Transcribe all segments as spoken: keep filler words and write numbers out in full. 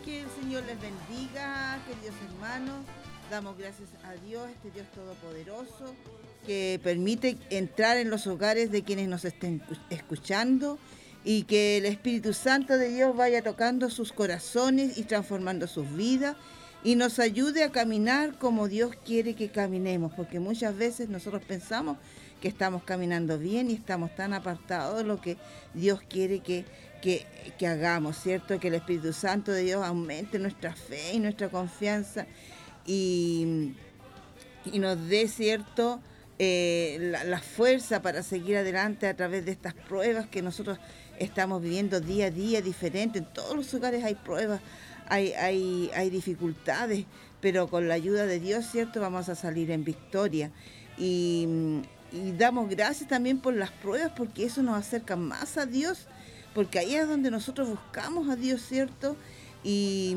Que el Señor les bendiga, queridos hermanos. Damos gracias a Dios, este Dios todopoderoso, que permite entrar en los hogares de quienes nos estén escuchando y que el Espíritu Santo de Dios vaya tocando sus corazones y transformando sus vidas y nos ayude a caminar como Dios quiere que caminemos, porque muchas veces nosotros pensamos que estamos caminando bien y estamos tan apartados de lo que Dios quiere que, que, que hagamos, ¿cierto? Que el Espíritu Santo de Dios aumente nuestra fe y nuestra confianza y, y nos dé, ¿cierto?, eh, la, la fuerza para seguir adelante a través de estas pruebas que nosotros estamos viviendo día a día diferente. En todos los hogares hay pruebas, hay, hay, hay dificultades, pero con la ayuda de Dios, ¿cierto?, vamos a salir en victoria. Y, y damos gracias también por las pruebas, porque eso nos acerca más a Dios, porque ahí es donde nosotros buscamos a Dios, ¿cierto? Y,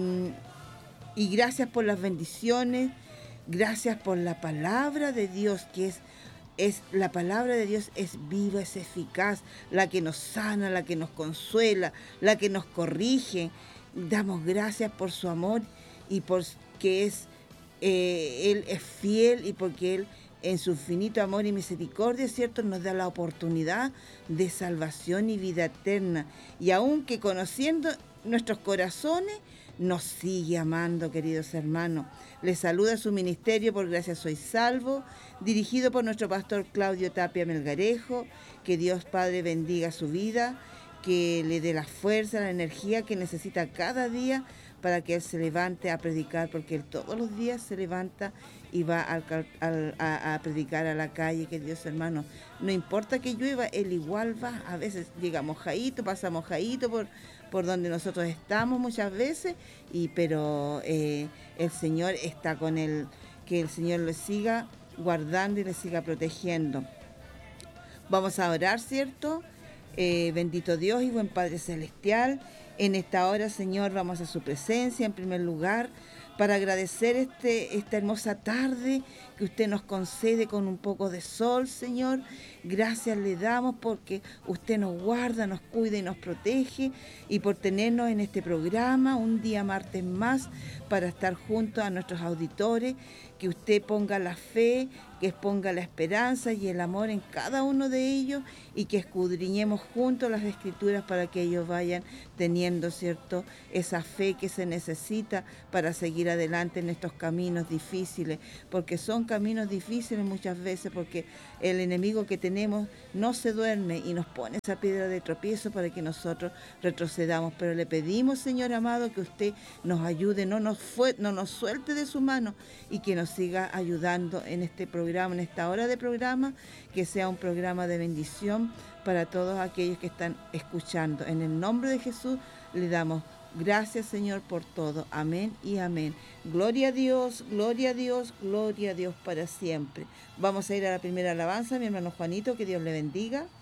y gracias por las bendiciones, gracias por la palabra de Dios, que es, es la palabra de Dios es viva, es eficaz, la que nos sana, la que nos consuela, la que nos corrige. Damos gracias por su amor y por que es, eh, Él es fiel y porque Él en su infinito amor y misericordia, ¿cierto?, nos da la oportunidad de salvación y vida eterna. Y aunque conociendo nuestros corazones, nos sigue amando, queridos hermanos. Les saluda su ministerio Por Gracia Soy Salvo, dirigido por nuestro pastor Claudio Tapia Melgarejo. Que Dios Padre bendiga su vida, que le dé la fuerza, la energía que necesita cada día para que Él se levante a predicar, porque Él todos los días se levanta y va a, a, a predicar a la calle. Que Dios, hermano, no importa que llueva, Él igual va. A veces llega mojadito, pasa mojadito por, por donde nosotros estamos muchas veces, y pero eh, el Señor está con Él. Que el Señor le siga guardando y le siga protegiendo. Vamos a orar, ¿cierto? Eh, bendito Dios y buen Padre Celestial, en esta hora, Señor, vamos a su presencia en primer lugar para agradecer este, esta hermosa tarde que usted nos concede con un poco de sol, Señor. Gracias le damos porque usted nos guarda, nos cuida y nos protege, y por tenernos en este programa un día martes más para estar junto a nuestros auditores. Que usted ponga la fe, que ponga la esperanza y el amor en cada uno de ellos, y que escudriñemos juntos las Escrituras para que ellos vayan teniendo, ¿cierto?, esa fe que se necesita para seguir adelante en estos caminos difíciles, porque son caminos difíciles muchas veces, porque el enemigo que tenemos no se duerme y nos pone esa piedra de tropiezo para que nosotros retrocedamos. Pero le pedimos, Señor amado, que usted nos ayude, no nos, fue, no nos suelte de su mano, y que nos siga ayudando en este programa, en esta hora de programa, que sea un programa de bendición para todos aquellos que están escuchando. En el nombre de Jesús le damos gracias, Señor, por todo. Amén y amén. Gloria a Dios, gloria a Dios, gloria a Dios para siempre. Vamos a ir a la primera alabanza, mi hermano Juanito, que Dios le bendiga.